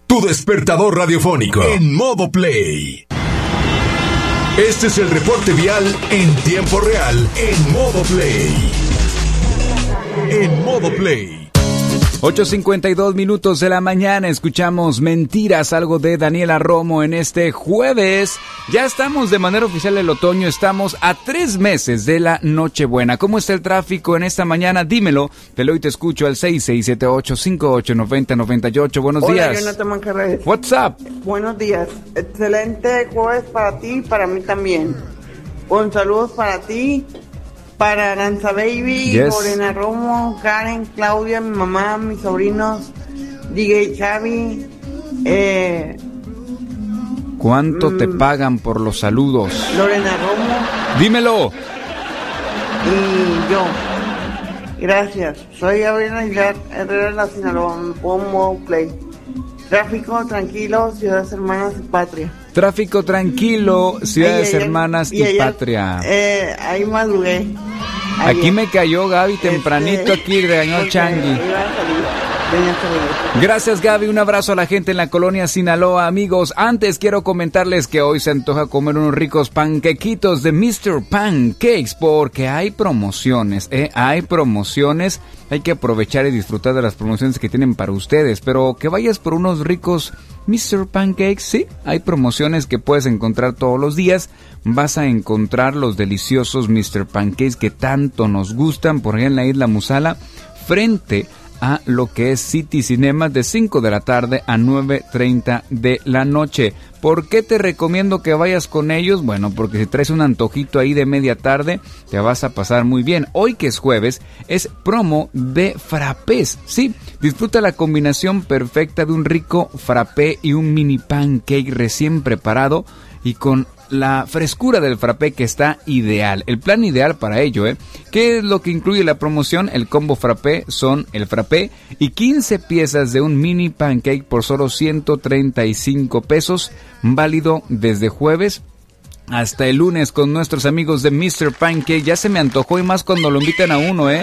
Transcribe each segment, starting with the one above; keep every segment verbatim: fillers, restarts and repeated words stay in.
Tu despertador radiofónico en modo play. Este es el reporte vial en tiempo real en modo play. En modo play. ocho cincuenta y dos minutos de la mañana, escuchamos Mentiras, algo de Daniela Romo en este jueves. Ya estamos de manera oficial el otoño, estamos a tres meses de la Nochebuena. ¿Cómo está el tráfico en esta mañana? Dímelo, te lo y te escucho al seis seis siete ocho cinco ocho nueve cero nueve ocho. Buenos Hola, días. Hola, Jonathan Manjarres. What's up? Buenos días. Excelente jueves para ti y para mí también. Un saludo para ti, para Aranza Baby, yes. Lorena Romo, Karen, Claudia, mi mamá, mis sobrinos, D J Xavi. Eh, ¿Cuánto mm, te pagan por los saludos? Lorena Romo. Dímelo. Y yo. Gracias. Soy Gabriela Aguilar, Herrera de la Sinaloa, me pongo play. Tráfico tranquilo, ciudades hermanas y patria. Tráfico tranquilo, ciudades Ay, ayer, hermanas y, y ayer, patria. Eh, ahí madrugué. Ayer. Aquí me cayó Gaby Este, tempranito, aquí regañó Changi. Gracias, Gaby, un abrazo a la gente en la colonia Sinaloa. Amigos, antes quiero comentarles que hoy se antoja comer unos ricos panquequitos de mister Pancakes, porque hay promociones, ¿eh? Hay promociones, hay que aprovechar y disfrutar de las promociones que tienen para ustedes, pero que vayas por unos ricos mister Pancakes, sí, hay promociones que puedes encontrar todos los días. Vas a encontrar los deliciosos mister Pancakes que tanto nos gustan por allá en la isla Musala, frente a lo que es City Cinemas, de cinco de la tarde a nueve treinta de la noche. ¿Por qué te recomiendo que vayas con ellos? Bueno, porque si traes un antojito ahí de media tarde, te vas a pasar muy bien. Hoy, que es jueves, es promo de frappés. Sí, disfruta la combinación perfecta de un rico frappé y un mini pancake recién preparado y con la frescura del frappé que está ideal. El plan ideal para ello, ¿eh? ¿Qué es lo que incluye la promoción? El combo frappé son el frappé y quince piezas de un mini pancake por solo ciento treinta y cinco pesos, válido desde jueves hasta el lunes con nuestros amigos de mister Pancake. Ya se me antojó, y más cuando lo invitan a uno, ¿eh?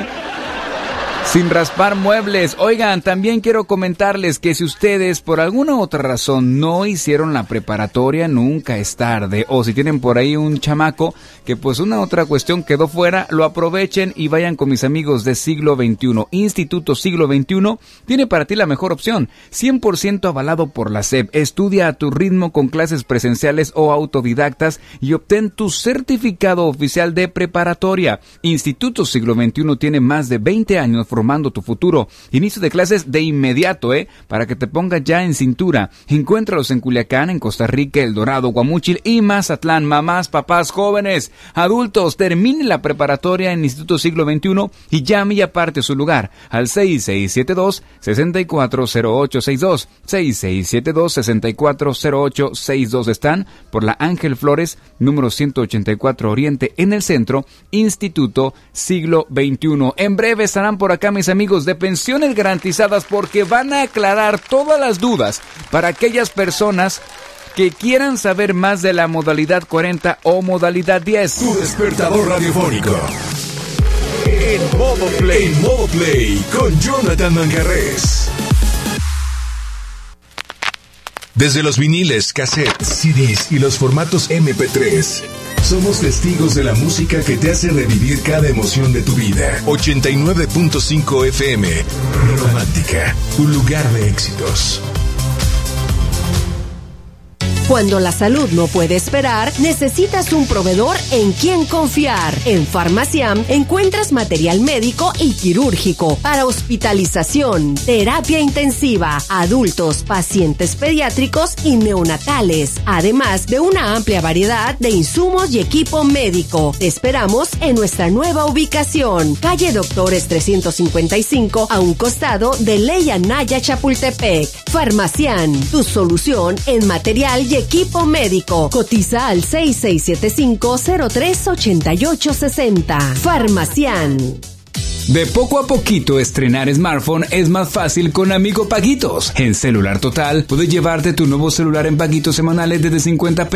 Sin raspar muebles. Oigan, también quiero comentarles que si ustedes por alguna otra razón no hicieron la preparatoria, nunca es tarde. O si tienen por ahí un chamaco que pues una otra cuestión quedó fuera, lo aprovechen y vayan con mis amigos de Siglo veintiuno. Instituto Siglo veintiuno tiene para ti la mejor opción. cien por ciento avalado por la S E P. Estudia a tu ritmo con clases presenciales o autodidactas y obtén tu certificado oficial de preparatoria. Instituto Siglo veintiuno tiene más de veinte años formando tu futuro. Inicio de clases de inmediato, ¿eh? Para que te pongas ya en cintura. Encuéntralos en Culiacán, en Costa Rica, El Dorado, Guamúchil y Mazatlán. Mamás, papás, jóvenes, adultos, termine la preparatoria en Instituto Siglo veintiuno y llame y aparte su lugar al seis seis siete dos, seis cuatro cero ocho seis dos. seis seis siete dos, seis cuatro cero ocho seis dos. Están por la Ángel Flores, número ciento ochenta y cuatro Oriente, en el centro. Instituto Siglo veintiuno. En breve estarán por acá mis amigos de Pensiones Garantizadas, porque van a aclarar todas las dudas para aquellas personas que quieran saber más de la modalidad cuarenta o modalidad diez. Tu despertador radiofónico en modo play, en modo play con Jonathan Manjarres. Desde los viniles, cassettes, C Ds y los formatos eme pe tres, somos testigos de la música que te hace revivir cada emoción de tu vida. ochenta y nueve punto cinco efe eme, Romántica, un lugar de éxitos. Cuando la salud no puede esperar, necesitas un proveedor en quien confiar. En Farmaciam encuentras material médico y quirúrgico para hospitalización, terapia intensiva, adultos, pacientes pediátricos y neonatales, además de una amplia variedad de insumos y equipo médico. Te esperamos en nuestra nueva ubicación, calle Doctores trescientos cincuenta y cinco, a un costado de Ley Anaya, Chapultepec. Farmaciam, tu solución en material y equipo médico. Cotiza al seis seis siete cinco, cero tres ocho ocho seis cero. Farmaciam. De poco a poquito estrenar smartphone es más fácil con Amigo Paguitos. En Celular Total puedes llevarte tu nuevo celular en paguitos semanales desde cincuenta pesos